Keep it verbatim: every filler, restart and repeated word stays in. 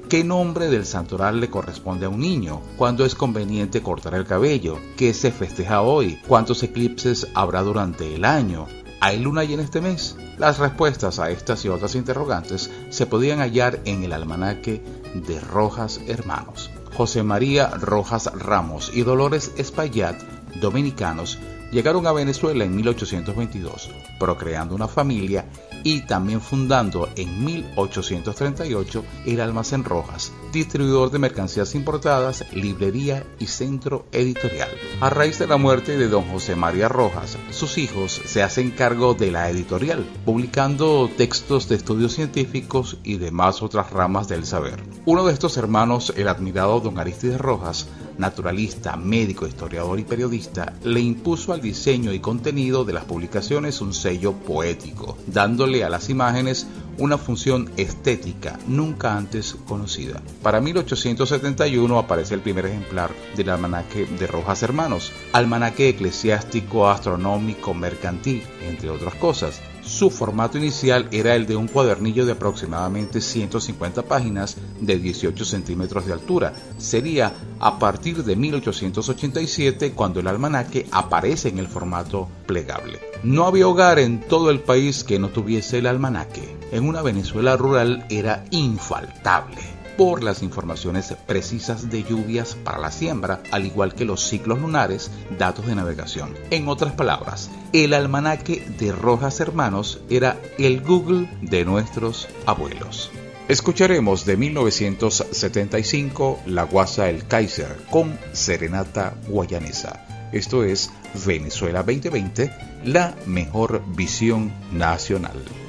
¿Qué nombre del santoral le corresponde a un niño? ¿Cuándo es conveniente cortar el cabello? ¿Qué se festeja hoy? ¿Cuántos eclipses habrá durante el año? ¿Hay luna llena este mes? Las respuestas a estas y otras interrogantes se podían hallar en el almanaque de Rojas Hermanos. José María Rojas Ramos y Dolores Espaillat, dominicanos, llegaron a Venezuela en mil ochocientos veintidós, procreando una familia y también fundando en mil ochocientos treinta y ocho el Almacén Rojas, distribuidor de mercancías importadas, librería y centro editorial. A raíz de la muerte de don José María Rojas, sus hijos se hacen cargo de la editorial, publicando textos de estudios científicos y demás otras ramas del saber. Uno de estos hermanos, el admirado don Aristides Rojas, naturalista, médico, historiador y periodista, le impuso al diseño y contenido de las publicaciones un sello poético, dándole a las imágenes una función estética nunca antes conocida. Para mil ochocientos setenta y uno aparece el primer ejemplar del almanaque de Rojas Hermanos, almanaque eclesiástico, astronómico, mercantil, entre otras cosas. Su formato inicial era el de un cuadernillo de aproximadamente ciento cincuenta páginas de dieciocho centímetros de altura. Sería a partir de mil ochocientos ochenta y siete cuando el almanaque aparece en el formato plegable. No había hogar en todo el país que no tuviese el almanaque. En una Venezuela rural era infaltable por las informaciones precisas de lluvias para la siembra, al igual que los ciclos lunares, datos de navegación. En otras palabras, el almanaque de Rojas Hermanos era el Google de nuestros abuelos. Escucharemos de mil novecientos setenta y cinco La Guasa El Kaiser con Serenata Guayanesa. Esto es Venezuela veinte veinte, la mejor visión nacional.